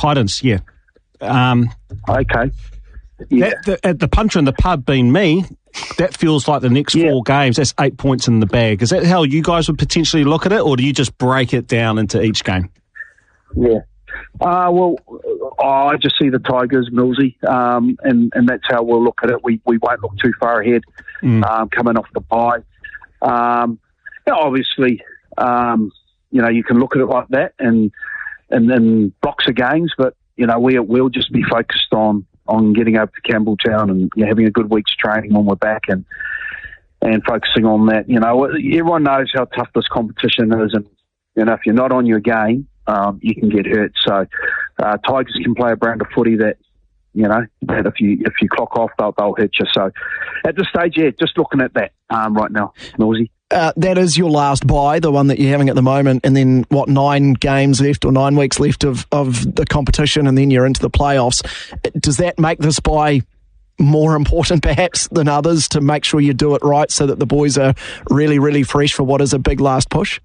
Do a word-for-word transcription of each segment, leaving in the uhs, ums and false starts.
Titans, yeah. Um, Okay. Yeah. that, the, at the puncher in the pub being me, that feels like the next Yeah. four games, that's eight points in the bag. Is that how you guys would potentially look at it, or do you just break it down into each game? Yeah. Uh, well, I just see the Tigers, Millsy, um, and, and that's how we'll look at it. We we won't look too far ahead Mm. um, coming off the bye. Um, yeah, obviously, um, you know, you can look at it like that and and then blocks of games, but, you know, we, we'll just be focused on, on getting over to Campbelltown and, you know, having a good week's training when we're back and and focusing on that. You know, everyone knows how tough this competition is, and, you know, if you're not on your game, um, you can get hurt. So uh, Tigers can play a brand of footy that, you know, that if you if you clock off, they'll, they'll hit you. So at this stage, yeah, just looking at that um, right now, Millsy. Uh, that is your last bye, the one that you're having at the moment, and then, what, nine games left or nine weeks left of, of the competition, and then you're into the playoffs. Does that make this bye more important, perhaps, than others to make sure you do it right so that the boys are really, really fresh for what is a big last push?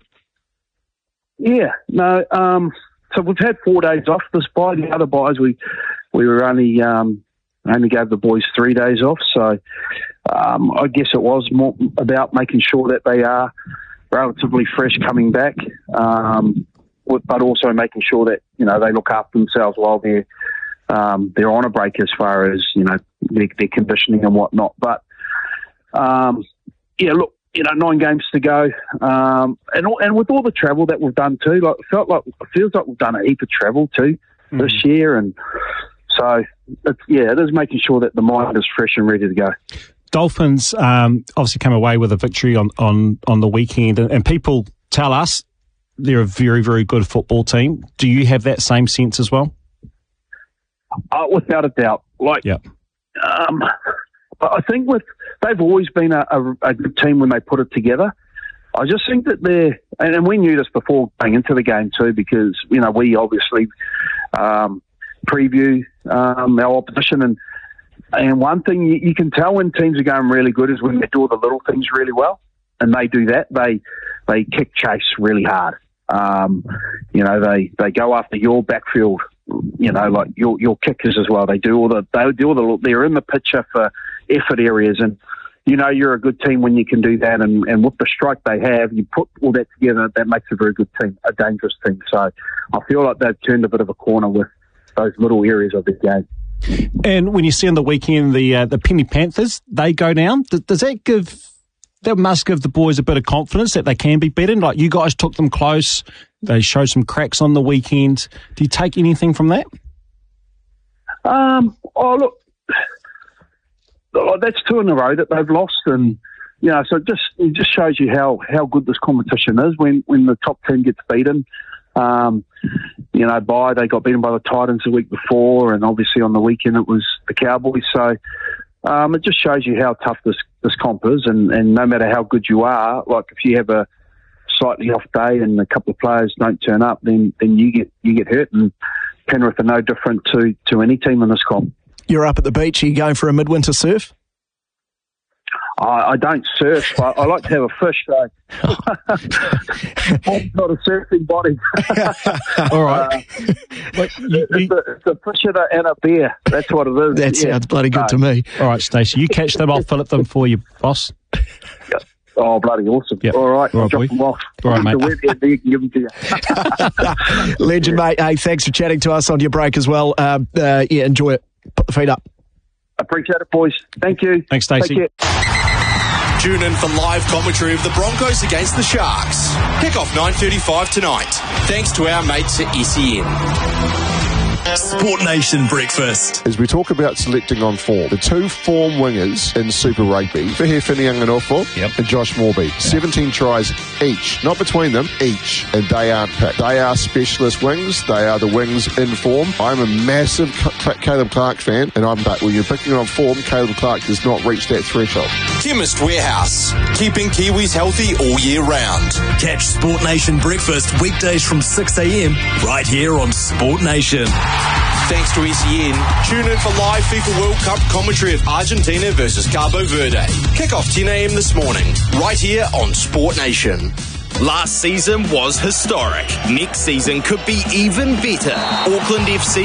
Yeah, no. Um, so we've had four days off this bye. The other byes, we we were only um, only gave the boys three days off. So um, I guess it was more about making sure that they are relatively fresh coming back, um, but also making sure that, you know, they look after themselves while they're um, they're on a break as far as, you know, their, their conditioning and whatnot. But um, yeah, look. You know, nine games to go, um, and and with all the travel that we've done too, like felt like it feels like we've done a heap of travel too mm. this year, and so it's, yeah, it is making sure that the mind is fresh and ready to go. Dolphins um, obviously came away with a victory on, on, on the weekend, and, and people tell us they're a very, very good football team. Do you have that same sense as well? Uh, without a doubt. Like, yep. um, I think with they've always been a, a, a good team when they put it together. I just think that they're, and, and we knew this before going into the game too, because, you know, we obviously um, preview um, our opposition, and and one thing you, you can tell when teams are going really good is when they do all the little things really well, and they do that. They they kick chase really hard. Um, you know, they, they go after your backfield. You know, like your your kickers as well. They do all the they do all the they're in the picture for effort areas, and you know you're a good team when you can do that. And, and with the strike they have, you put all that together, that makes a very good team, a dangerous team. So I feel like they've turned a bit of a corner with those little areas of the game. And when you see on the weekend the uh, the Penny Panthers, they go down. Does, does that give that must give the boys a bit of confidence that they can be beaten? Like, you guys took them close. They showed some cracks on the weekend. Do you take anything from that? Um, oh, look, that's two in a row that they've lost. And, you know, so it just, it just shows you how, how good this competition is when, when the top team gets beaten. Um, you know, by they got beaten by the Titans the week before, and obviously on the weekend it was the Cowboys. So um, it just shows you how tough this, this comp is. And, and no matter how good you are, like if you have a slightly off day and a couple of players don't turn up, then then you get you get hurt. And Penrith are no different to, to any team in this comp. You're up at the beach. Are you going for a midwinter surf? I, I don't surf, but I like to have a fish, though. I'm not a surfing body. All right. Uh, but you, it's, a, it's a fish and a, and a beer. That's what it is. That yeah. sounds bloody good no. to me. All right, Stacey, you catch them. I'll fill up them for you, boss. Yep. Oh, bloody awesome. Yep. All right, All I'll right, drop boy. them off. All right, mate. The web there, you can give them to you. Legend, mate. Hey, thanks for chatting to us on your break as well. Uh, uh, yeah, enjoy it. Put the feet up. Appreciate it, boys. Thank you. Thanks, Stacey. Take care. Tune in for live commentary of the Broncos against the Sharks. Kick-off nine thirty-five tonight. Thanks to our mates at S E N. Sport Nation Breakfast. As we talk about selecting on form, the two form wingers in Super Rugby, Whitney Finucane yep. and Josh Moorby, yep. seventeen tries each, not between them, each, and they aren't picked. They are specialist wings. They are the wings in form. I'm a massive C- Caleb Clark fan, and I'm but when you're picking on form, Caleb Clark does not reach that threshold. Chemist Warehouse, keeping Kiwis healthy all year round. Catch Sport Nation Breakfast weekdays from six a.m. right here on Sport Nation. Thanks to S E N. Tune in for live FIFA World Cup commentary of Argentina versus Cabo Verde. Kick-off ten a.m. this morning, right here on Sport Nation. Last season was historic. Next season could be even better. Auckland F C